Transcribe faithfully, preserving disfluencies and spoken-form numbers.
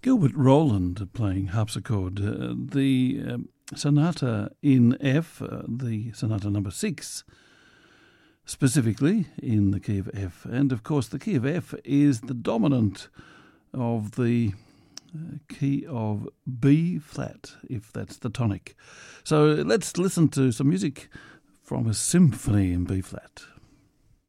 Gilbert Roland playing harpsichord. Uh, the um, sonata in F, uh, the sonata number six, specifically in the key of F. And of course, the key of F is the dominant of the uh, key of B flat, if that's the tonic. So let's listen to some music from a symphony in B flat.